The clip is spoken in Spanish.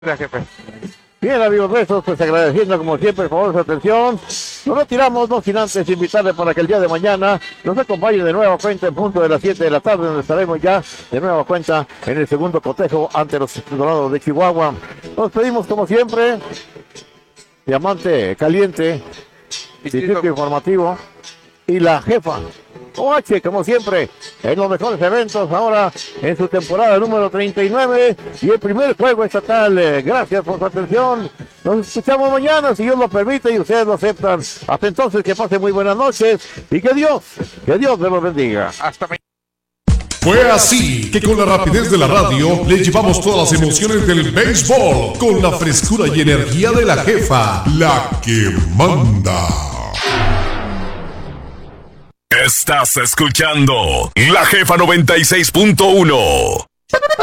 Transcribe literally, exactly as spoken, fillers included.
Gracias, jefe. Bien, amigos nuestros, pues agradeciendo como siempre el favor de su atención. Nos retiramos, no sin antes invitarle para que el día de mañana nos acompañe de nueva cuenta en punto de las siete de la tarde, donde estaremos ya de nueva cuenta en el segundo cotejo ante los Dorados de Chihuahua. Nos pedimos como siempre, Diamante Caliente, Distrito Informativo y la jefa O H, como siempre, en los mejores eventos, ahora en su temporada número treinta y nueve y el primer juego estatal. Eh, gracias por su atención. Nos escuchamos mañana, si Dios lo permite y ustedes lo aceptan. Hasta entonces, que pasen muy buenas noches y que Dios, que Dios me los bendiga. Hasta mañana. Fue así que con la rapidez de la radio le llevamos todas las emociones del béisbol con la frescura y energía de la jefa, la que manda. Estás escuchando La Jefa noventa y seis punto uno.